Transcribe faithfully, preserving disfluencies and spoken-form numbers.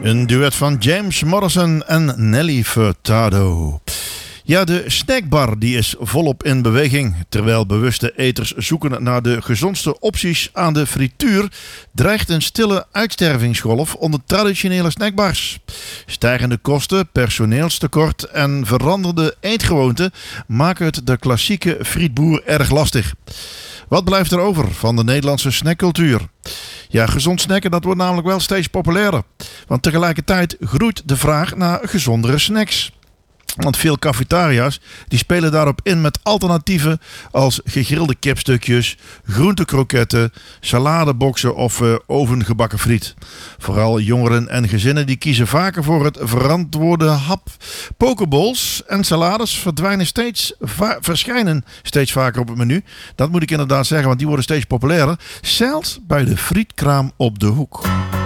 Een duet van James Morrison en Nelly Furtado. Ja, de snackbar die is volop in beweging. Terwijl bewuste eters zoeken naar de gezondste opties aan de frituur, dreigt een stille uitstervingsgolf onder traditionele snackbars. Stijgende kosten, personeelstekort en veranderde eetgewoonten maken het de klassieke frietboer erg lastig. Wat blijft er over van de Nederlandse snackcultuur? Ja, gezond snacken dat wordt namelijk wel steeds populairder. Want tegelijkertijd groeit de vraag naar gezondere snacks. Want veel cafetaria's die spelen daarop in met alternatieven als gegrilde kipstukjes, groentekroketten, saladeboxen of uh, ovengebakken friet. Vooral jongeren en gezinnen die kiezen vaker voor het verantwoorde hap. Pokeballs en salades verdwijnen steeds va- verschijnen steeds vaker op het menu. Dat moet ik inderdaad zeggen, want die worden steeds populairder. Zelfs bij de frietkraam op de hoek.